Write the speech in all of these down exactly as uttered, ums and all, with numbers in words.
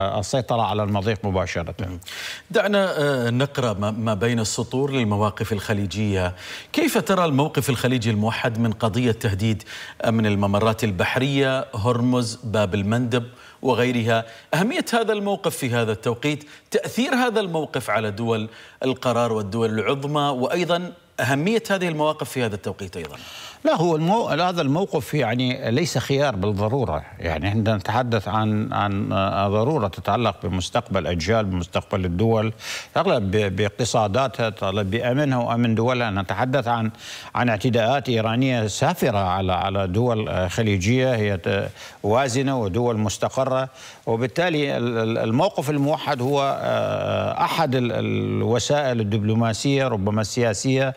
السيطرة على المضيق مباشرة. دعنا نقرأ ما بين السطور للمواقف الخليجية. كيف ترى الموقف الخليجي الموحد من قضية تهديد أمن الممرات البحرية، هرمز، باب المندب وغيرها؟ أهمية هذا الموقف في هذا التوقيت، تأثير هذا الموقف على دول القرار والدول العظمى، وأيضا أهمية هذه المواقف في هذا التوقيت أيضا. لا، هو المو... هذا الموقف يعني ليس خيار بالضرورة، يعني عندما نتحدث عن عن ضرورة تتعلق بمستقبل أجيال، بمستقبل الدول، تتعلق باقتصاداتها، تتعلق بأمنها وأمن دولها. نتحدث عن عن اعتداءات إيرانية سافرة على على دول خليجية هي وازنة ودول مستقرة، وبالتالي الموقف الموحد هو أحد الوسائل الدبلوماسية ربما السياسية،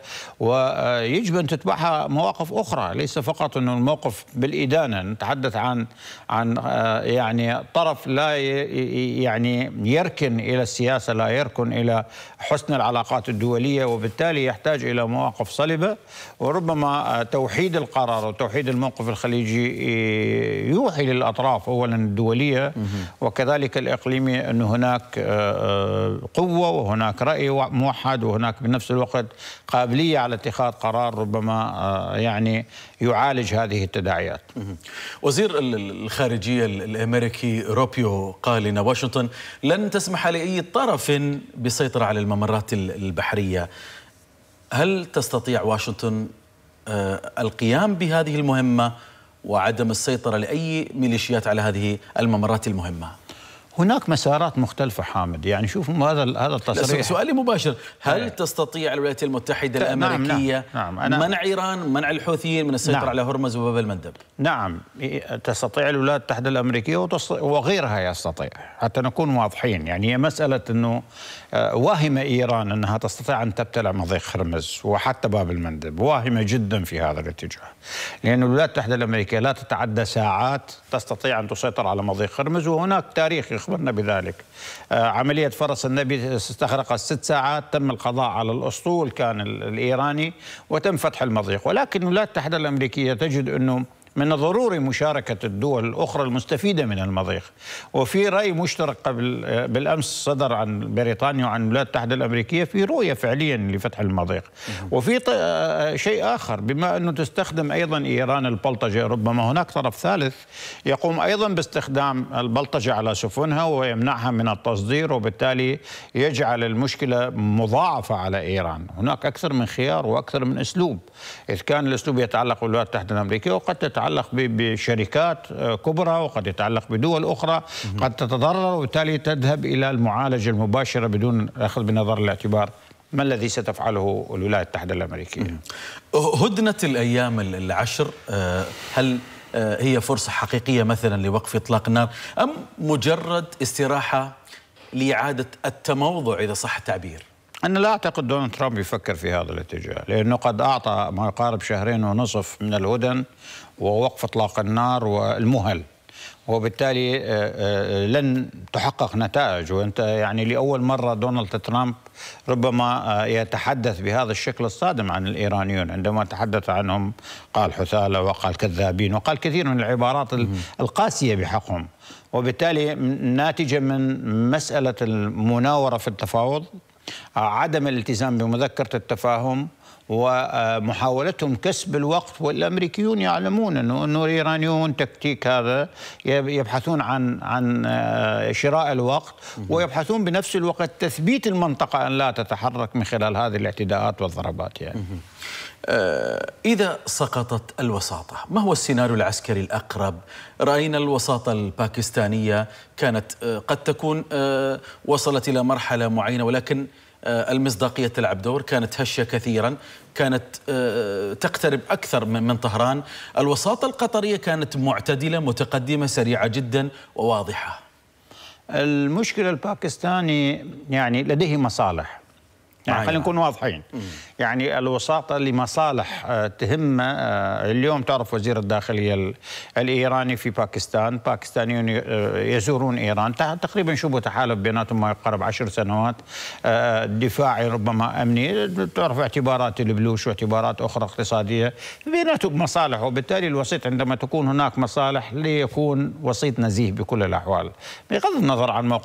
ويجب أن تتبعها مواقف أخرى، ليس فقط أنه الموقف بالإدانة. نتحدث عن عن يعني طرف لا يعني يركن إلى السياسة، لا يركن إلى حسن العلاقات الدولية، وبالتالي يحتاج إلى مواقف صلبة. وربما توحيد القرار وتوحيد الموقف الخليجي يوحي للأطراف أولا الدولية وكذلك الإقليمي أن هناك قوة وهناك رأي موحد وهناك بنفس الوقت قابلية على اتخاذ قرار ربما يعني يعالج هذه التداعيات. وزير الخارجية الأمريكي روبيو قال إن واشنطن لن تسمح لأي طرف بالسيطرة على الممرات البحرية. هل تستطيع واشنطن القيام بهذه المهمة وعدم السيطرة لأي ميليشيات على هذه الممرات المهمة؟ هناك مسارات مختلفة حامد، يعني شوف هذا هذا التصريح. سؤالي مباشر، هل هي. تستطيع الولايات المتحدة الأمريكية نعم نعم. نعم. منع إيران، منع الحوثيين من السيطرة نعم. على هرمز وباب المندب؟ نعم، تستطيع الولايات المتحدة الأمريكية وغيرها يستطيع، حتى نكون واضحين. يعني هي مسألة أنه واهمة إيران أنها تستطيع أن تبتلع مضيق هرمز وحتى باب المندب، واهمة جدا في هذا الاتجاه، لأن الولايات المتحدة الأمريكية لا تتعدى ساعات تستطيع أن تسيطر على مضيق هرمز، وهناك تاريخ يخبرنا بذلك. عملية فرس النبي استغرقت ست ساعات، تم القضاء على الأسطول كان الإيراني وتم فتح المضيق. ولكن الولايات المتحدة الأمريكية تجد أنه من الضروري مشاركة الدول الأخرى المستفيدة من المضيق، وفي رأي مشترك قبل بالأمس صدر عن بريطانيا وعن الولايات المتحدة الأمريكية في رؤية فعليا لفتح المضيق. وفي شيء آخر، بما أنه تستخدم أيضا إيران البلطجة، ربما هناك طرف ثالث يقوم أيضا باستخدام البلطجة على سفنها ويمنعها من التصدير، وبالتالي يجعل المشكلة مضاعفة على إيران. هناك أكثر من خيار وأكثر من أسلوب، إذ كان الأسلوب يتعلق بالولايات المتحدة الأمريكية وقد تتعلق بشركات كبرى وقد يتعلق بدول أخرى قد تتضرر، وبالتالي تذهب إلى المعالجة المباشرة بدون أخذ بنظر الاعتبار ما الذي ستفعله الولايات المتحدة الأمريكية. هدنة الأيام العشر، هل هي فرصة حقيقية مثلا لوقف إطلاق النار، أم مجرد استراحة لإعادة التموضع إذا صح التعبير؟ أنا لا أعتقد دونالد ترامب يفكر في هذا الاتجاه، لأنه قد أعطى ما يقارب شهرين ونصف من الهدن ووقف إطلاق النار والمهل، وبالتالي لن تحقق نتائج. وأنت يعني لأول مرة دونالد ترامب ربما يتحدث بهذا الشكل الصادم عن الإيرانيون، عندما تحدث عنهم قال حثالة وقال كذابين وقال كثير من العبارات القاسية بحقهم، وبالتالي ناتجة من مسألة المناورة في التفاوض، عدم الالتزام بمذكرة التفاهم، ومحاولتهم كسب الوقت. والامريكيون يعلمون انه انه الايرانيون تكتيك هذا، يبحثون عن عن شراء الوقت، ويبحثون بنفس الوقت تثبيت المنطقه ان لا تتحرك من خلال هذه الاعتداءات والضربات. يعني إذا سقطت الوساطة، ما هو السيناريو العسكري الأقرب؟ رأينا الوساطة الباكستانية كانت قد تكون وصلت إلى مرحلة معينة، ولكن المصداقية تلعب دور، كانت هشة كثيرا، كانت تقترب أكثر من طهران. الوساطة القطرية كانت معتدلة متقدمة سريعة جدا وواضحة. المشكلة الباكستاني يعني لديه مصالح، يعني خلينا نكون واضحين. مم. يعني الوساطة لمصالح تهم. اليوم تعرف وزير الداخلية الإيراني في باكستان، باكستانيون يزورون إيران، تقريبا شبه تحالف بيناتهم ما يقارب عشر سنوات، دفاعي ربما أمني، تعرف اعتبارات البلوش واعتبارات أخرى اقتصادية، بيناتهم مصالح، وبالتالي الوسيط عندما تكون هناك مصالح ليكون وسيط نزيه بكل الأحوال بغض النظر عن موقع